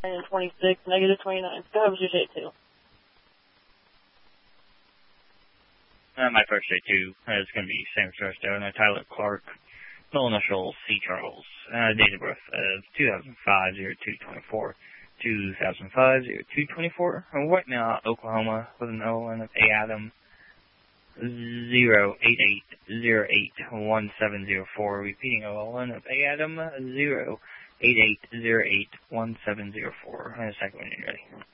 and 26, negative 29. Go ahead with your J2. My first J2 is going to be San Francisco, Tyler Clark, middle initial C. Charles, date of birth of 2005-02-24, 2005-02-24, White Mount, Oklahoma, with an OLN of A. Adam, 088081704, repeating OLN of A. Adam, 088081704, and a second when you're ready.